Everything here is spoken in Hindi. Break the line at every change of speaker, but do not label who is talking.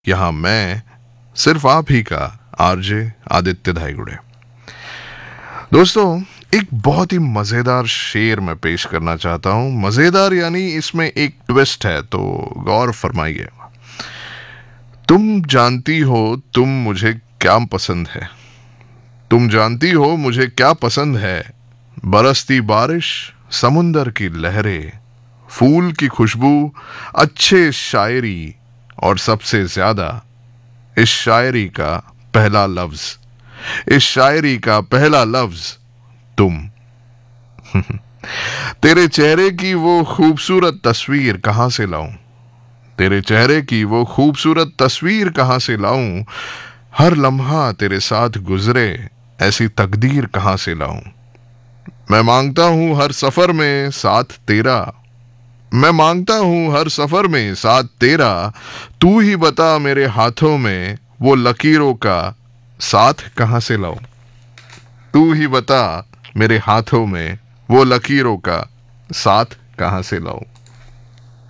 यहाँ मैं सिर्फ आप ही का आरजे आदित्य धाईगुड़े। दोस्तों, एक बहुत ही मजेदार शेर मैं पेश करना चाहता हूं। मजेदार यानी इसमें एक ट्विस्ट है, तो गौर फरमाइए। तुम जानती हो तुम मुझे क्या पसंद है, तुम जानती हो मुझे क्या पसंद है। बरसती बारिश, समुंदर की लहरें, फूल की खुशबू, अच्छे शायरी और सबसे ज्यादा इस शायरी का पहला लफ्ज, इस शायरी का पहला लफ्ज तुम। तेरे चेहरे की वो खूबसूरत तस्वीर कहां से लाऊं, तेरे चेहरे की वो खूबसूरत तस्वीर कहां से लाऊं। हर लम्हा तेरे साथ गुजरे ऐसी तकदीर कहां से लाऊं। मैं मांगता हूं हर सफर में साथ तेरा, मैं मांगता हूं हर सफर में साथ तेरा। तू ही बता मेरे हाथों में वो लकीरों का साथ कहां से लाऊं। तू ही बता मेरे हाथों में वो लकीरों का साथ कहां से लाऊं।